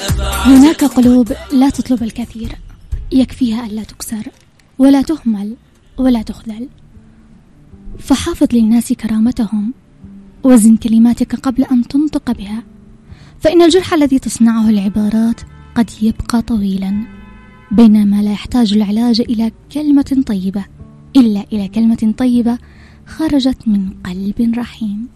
هناك قلوب لا تطلب الكثير، يكفيها ألا تكسر ولا تهمل ولا تخذل. فحافظ للناس كرامتهم، وزن كلماتك قبل أن تنطق بها، فإن الجرح الذي تصنعه العبارات قد يبقى طويلا، بينما لا يحتاج العلاج إلى كلمة طيبة إلا إلى كلمة طيبة خرجت من قلب رحيم.